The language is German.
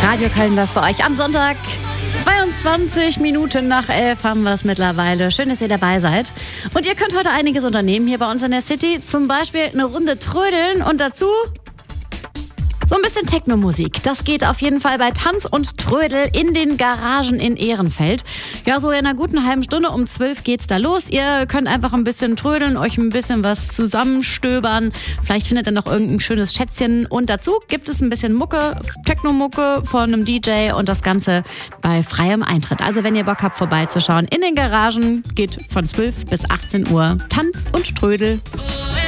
Radio Köln läuft für euch am Sonntag. 22 Minuten nach 11 haben wir es mittlerweile. Schön, dass ihr dabei seid. Und ihr könnt heute einiges unternehmen hier bei uns in der City. Zum Beispiel eine Runde trödeln und dazu so ein bisschen Techno-Musik. Das geht auf jeden Fall bei Tanz und Trödel in den Garagen in Ehrenfeld. Ja, so in einer guten halben Stunde um 12 geht's da los. Ihr könnt einfach ein bisschen trödeln, euch ein bisschen was zusammenstöbern. Vielleicht findet ihr noch irgendein schönes Schätzchen. Und dazu gibt es ein bisschen Mucke, Techno-Mucke von einem DJ und das Ganze bei freiem Eintritt. Also wenn ihr Bock habt, vorbeizuschauen in den Garagen, geht von 12 bis 18 Uhr Tanz und Trödel.